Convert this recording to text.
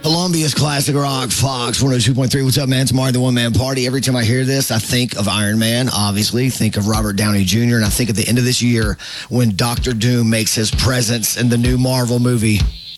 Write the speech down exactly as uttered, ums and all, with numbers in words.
Columbia's Classic Rock, Fox one oh two point three. What's up, man? It's Mario, the One Man Party. Every time I hear this, I think of Iron Man, obviously. Think of Robert Downey Junior And I think at the end of this year when Doctor Doom makes his presence in the new Marvel movie.